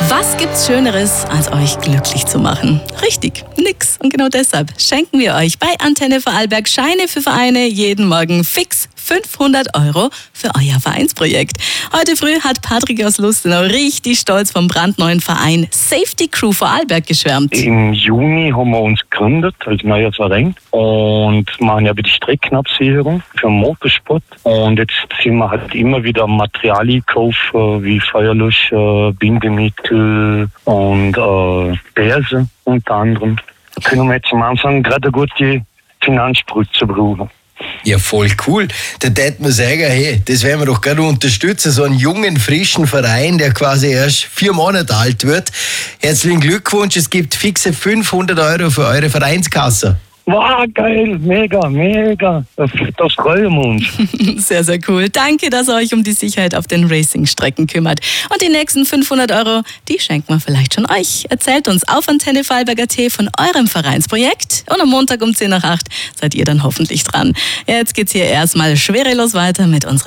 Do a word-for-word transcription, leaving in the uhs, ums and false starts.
Was gibt's Schöneres, als euch glücklich zu machen? Richtig, nix. Und genau deshalb schenken wir euch bei Antenne Vorarlberg Scheine für Vereine jeden Morgen fix fünfhundert Euro für euer Vereinsprojekt. Heute früh hat Patrick aus Lustenau richtig stolz vom brandneuen Verein Safety Crew Vorarlberg geschwärmt. Im Juni haben wir uns gegründet als neuer Verein und machen ja die Streckenabsicherung für den Motorsport. Und jetzt sind wir halt immer wieder Materialien kaufen, wie Feuerlöscher, Bindemittel und äh, Bärse unter anderem. Da können wir jetzt am Anfang gerade eine gute Finanzspritze brauchen. Ja, voll cool. Da tät man sagen, hey, das werden wir doch gerne unterstützen. So einen jungen, frischen Verein, der quasi erst vier Monate alt wird. Herzlichen Glückwunsch, es gibt fixe fünfhundert Euro für eure Vereinskasse. Wow, geil, mega, mega. Das, das freuen wir uns. Sehr, sehr cool. Danke, dass ihr euch um die Sicherheit auf den Racing-Strecken kümmert. Und die nächsten fünfhundert Euro, die schenken wir vielleicht schon euch. Erzählt uns auf Antenne Vorarlberg Punkt at von eurem Vereinsprojekt. Und am Montag um zehn nach acht seid ihr dann hoffentlich dran. Jetzt geht's hier erstmal schwerelos weiter mit unserer